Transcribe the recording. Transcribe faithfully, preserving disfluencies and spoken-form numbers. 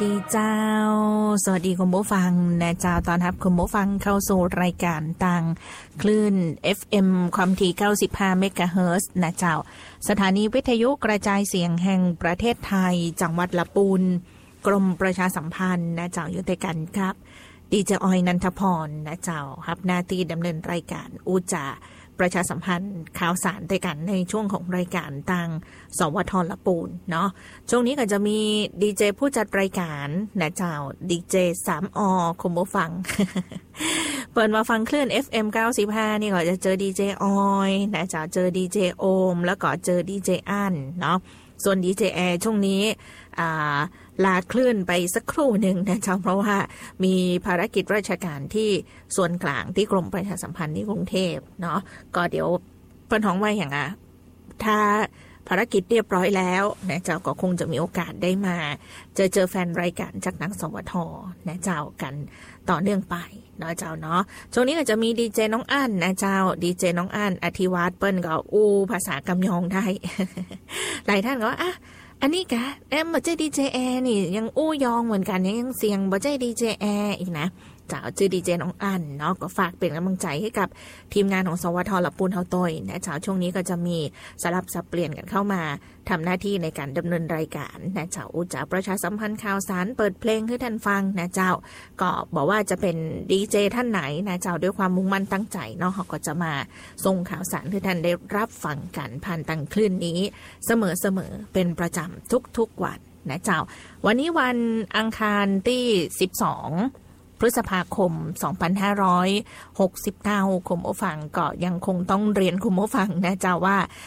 ดีเจ้าสวัสดีคุณผู้ฟังนะเจ้าตอนรับคุณผู้ฟังเข้าสู่รายการต่างคลื่น เอฟ เอ็ม ความถี่เก้าสิบห้าเมกะเฮิรตซ์นะเจ้าสถานีวิทยุกระจายเสียงแห่งประเทศไทยจังหวัดลำพูนกรมประชาสัมพันธ์นะเจ้าอยู่ด้วยกันครับดีเจออยนันทพรนะเจ้ารับหน้าที่ดำเนินรายการอูจาประชาสัมพันธ์ข่าวสารด้วยกันในช่วงของรายการทางสวทลปูนเนาะช่วงนี้ก็จะมีดีเจผู้จัดรายการนะเจ้าดีเจสามอคุณผู้ฟัง เปิดมาฟังคลื่น เอฟ เอ็ม เก้าสิบห้านี่ก็จะเจอดีเจออยนะเจ้าเจอดีเจโอมแล้วก็เจอดีเจอันเนาะส่วนดีเจแอร์ช่วงนี้อ่าลาคลื่นไปสักครู่หนึ่งนะเจ้าเพราะว่ามีภารกิจราชการที่ส่วนกลางที่กรมประชาสัมพันธ์ที่กรุงเทพเนาะก็เดี๋ยวเพิ่นท้องไว้อย่างอ่ะถ้าภารกิจเรียบร้อยแล้วนะเจ้าก็คงจะมีโอกาสได้มาเจอเจอแฟนรายการจากนักสวทนะเจ้ากันต่อเนื่องไปเนาะเจ้าเนาะช่วงนี้ก็จะมีดีเจน้องอั้นนะเจ้าดีเจน้องอั้นอธิวัฒน์เปิ้นก็อู้ภาษากำยองได้ หลายท่านก็ว่าอ่ะอันนี้กะเอ็มบ่ใช่ดีเจแอร์นี่ยังอู้ยองเหมือนกันยังเสียงบ่ใช่ดีเจแอร์อีกนะจ้าชื่อดีเจน้องอั้นเนาะก็ฝากเป็นกำลังใจให้กับทีมงานของสวทลำพูนเฮาต้อยนะเจ้าช่วงนี้ก็จะมีสลับสับเปลี่ยนกันเข้ามาทำหน้าที่ในการดำเนินรายการนะเจ้าอูจาประชาสัมพันธ์ข่าวสารเปิดเพลงให้ท่านฟังนะเจ้าก็บอกว่าจะเป็นดีเจท่านไหนนะเจ้าด้วยความมุ่งมั่นตั้งใจเนาะเขาก็จะมาส่งข่าวสารให้ท่านได้รับฟังกันผ่านทางคลื่นนี้เสมอๆเป็นประจำทุกๆวันนะเจ้าวันนี้วันอังคารที่สิบสองพฤษภาคมสองพันห้าร้อยหกสิบเก้าคุณผู้ฟังก็ยังคงต้องเรียนคุณผู้ฟังนะเจ้าว่า